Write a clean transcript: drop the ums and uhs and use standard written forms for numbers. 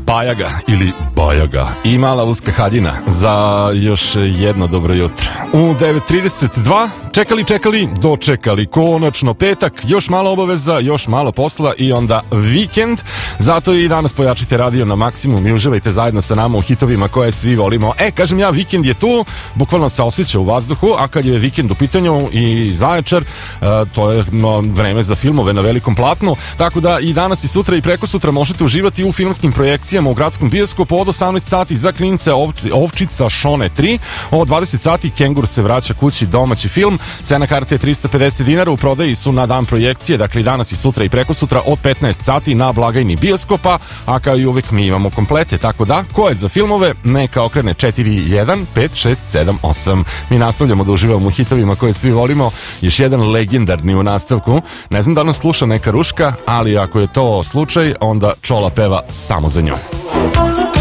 Bajaga ili Bajaga i Mala uska haljina za još jedno dobro jutro. U 9:32 čekali, dočekali. Konačno petak, još malo obaveza, još malo posla i onda vikend. Zato i danas pojačite radio na maksimum i uživajte zajedno sa nama u hitovima koje svi volimo. Kažem ja, vikend je tu, bukvalno se osjeća u vazduhu, a kad je vikend u pitanju i Zaječar, to je vreme za filmove na velikom platnu, tako da i danas i sutra i preko sutra možete uživati u filmskim projekcijama u gradskom bioskopu od 18 sati za klince Ovčica Šone 3, od 20 sati Kengur se vraća kući, domaći film, cena karte je 350 dinara, u prodaji su na dan projekcije, dakle i danas i sutra i preko sutra od 15 sati na blagajni bioskopa, a kao i uvek mi imamo komplete, tako da ko je za filmove neka okrene 415678. Mi nastavljamo da uživamo u hitovima koje svi volimo, još jedan legendarni u nastavku. Ne znam da nas sluša neka Ruška, ali ako je to slučaj, onda Čola peva samo za nju.